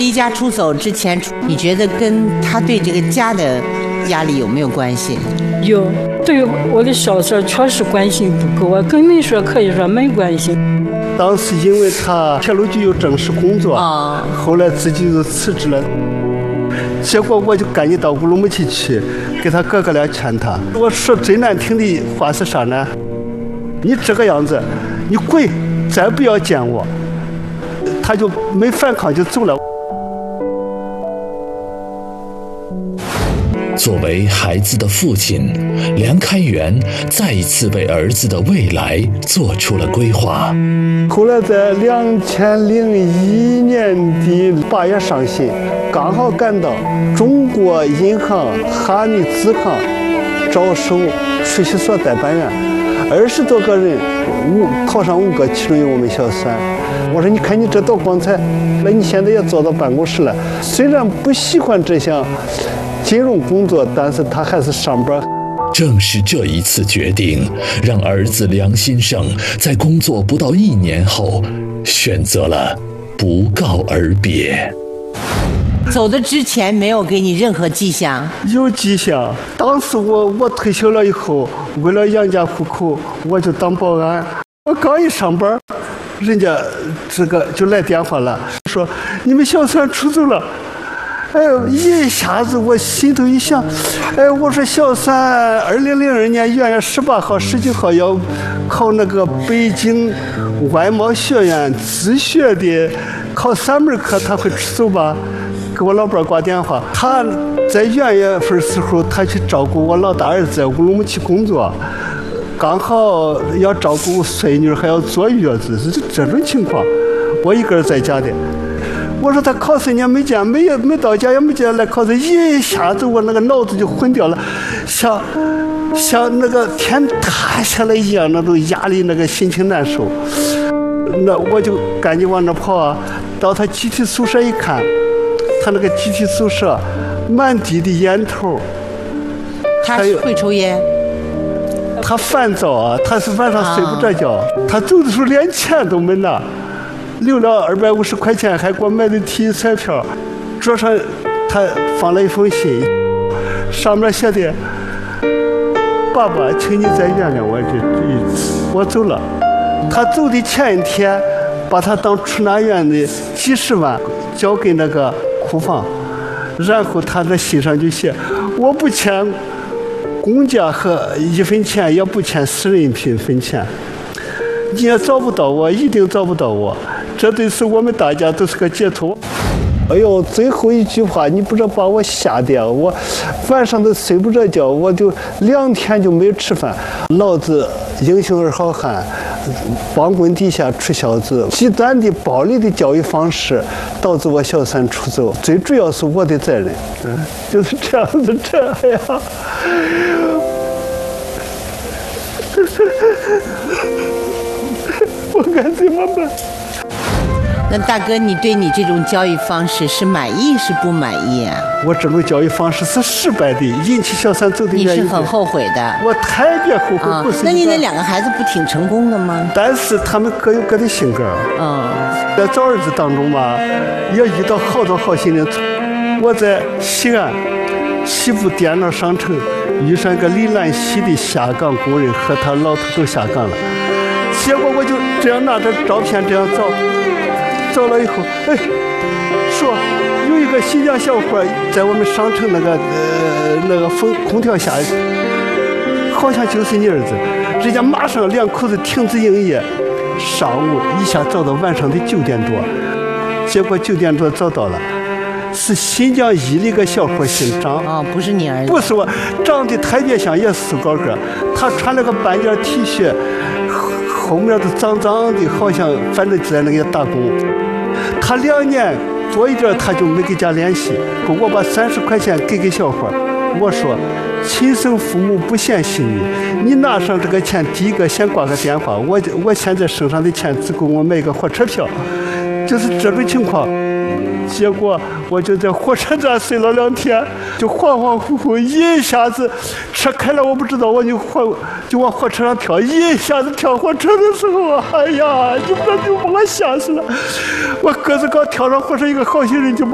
离家出走之前，你觉得跟他对这个家的压力有没有关系？ 有，对我的小事确实关心不够，我根本说可以说没关系。 当时因为他铁路局有正式工作，后来自己就辞职了。结果我就赶紧到乌鲁木齐去，给他哥哥俩劝他。我说最难听的话是啥呢？你这个样子，你滚，再不要见我。他就没反抗就走了。 作为孩子的父亲，梁开元再一次为儿子的未来做出了规划。 后来在2001年的8月上旬，刚好赶到中国银行哈密支行招收出息所代办员，20多个人，考上5个，其中有我们小三。我说你看你这多光彩，那你现在也坐到办公室了。虽然不喜欢这项金融工作，但是他还是上班。 正是这一次决定，让儿子梁新胜在工作不到1年后，选择了不告而别。 走的之前没有给你任何迹象？ 有迹象。当时我退休了以后，为了养家糊口，我就当保安。我刚一上班，人家这个就来电话了，说你们小三出走了。哎，一下子我心头一想，哎，我说小三2002年1月18号、19号要考那个北京外贸学院自学的，考3门课，他会出走吧？给我老伴挂电话，他在元月份时候，他去照顾我老大儿子在乌鲁木齐工作，刚好要照顾孙女，还要坐月子，是这种情况。我一个人在家的。我说他考3年没见，没到家也没见来考试，一下子我那个脑子就混掉了，像那个天塌下来一样，那种压力，那个心情难受。那我就赶紧往那跑啊，到他集体宿舍一看，他那个集体宿舍满地的烟头。 他会抽烟？ 他烦躁啊，他是晚上睡不着觉，他走的时候连钱都没拿。留了250块钱，还给我买的体育彩票。桌上他放了一封信，上面写的：“爸爸，请你再原谅我这一次，我走了。”他走的前一天，把他当出纳员的几10万交给那个库房，然后他在信上就写：“我不欠公家和1分钱，也不欠私人1分钱。你也找不到我，一定找不到我。这对是我们大家都是个解脱。”哎呦，最后一句话，你不知道把我吓的，我晚上都睡不着觉，我就2天就没吃饭。老子英雄儿好汉，帮棍底下出孝子。极端的暴力的教育方式导致我小三出走，最主要是我的责任。就是这样子，这样。我该怎么办？ 那大哥，你对你这种教育方式是满意是不满意啊？ 我这种教育方式是失败的，引起小三走的原因。 你是很后悔的？ 我特别后悔。 那你那2个孩子不挺成功的吗？ 但是他们各有各的性格。在找儿子当中嘛，也遇到好多好心人。我在西安西部电脑商城遇上一个李兰溪的下岗工人，和他老头都下岗了。结果我就这样拿着照片这样找了以后，哎，说有一个新疆小伙在我们商城那个空调下，好像就是你儿子。人家马上2口子停止营业，上午一下找到晚上的9点多，结果9点多找到了，是新疆伊犁个小伙，姓张。 不是你儿子？ 不是我，长得特别像，也是高个，他穿了个半截 T 恤。后面都脏脏的，好像反正在那个打工。他2年多一点，他就没给家联系。我把30块钱给小伙，我说亲生父母不嫌弃你拿上这个钱，第一个先挂个电话。我现在身上的钱只够我买一个火车票，就是这种情况。结果我就在火车站睡了2天，就恍恍惚惚，一下子车开了，我不知道，我就往火车上跳，一下子跳火车的时候，哎呀，你不知道就把我吓死了。我个子刚跳上火车，一个好心人就